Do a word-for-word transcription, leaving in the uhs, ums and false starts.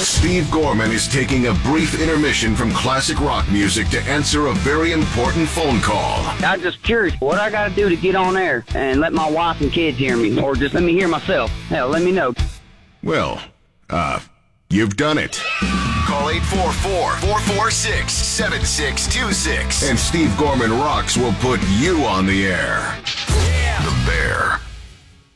Steve Gorman is taking a brief intermission from classic rock music to answer a very important phone call. I'm just curious what I got to do to get on air and let my wife and kids hear me, or just let me hear myself. Hell, let me know. Well, uh, you've done it. Call eight four four, four four six, seven six two six. And Steve Gorman Rocks will put you on the air. Yeah. The Bear.